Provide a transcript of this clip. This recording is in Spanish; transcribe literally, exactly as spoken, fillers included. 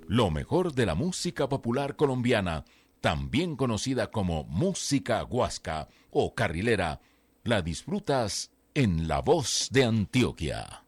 Lo mejor de la música popular colombiana, también conocida como música guasca o carrilera, la disfrutas en La Voz de Antioquia.